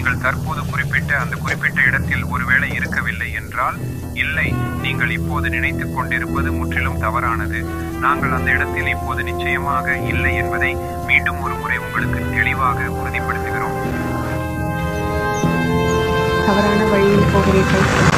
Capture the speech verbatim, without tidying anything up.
நீங்கள் தற்போது குறிப்பிட்ட அந்த குறிப்பிட்ட இடத்தில் ஒருவேளை இருக்கவில்லை என்றால் இல்லை, நீங்கள் இப்போது நினைத்துக் கொண்டிருப்பது முற்றிலும் தவறானது. நாங்கள் அந்த இடத்தில் இப்போது நிச்சயமாக இல்லை என்பதை மீண்டும் ஒரு முறை உங்களுக்கு தெளிவாக உறுதிப்படுத்துகிறோம். தவறான வழியில் போகிறீர்கள்.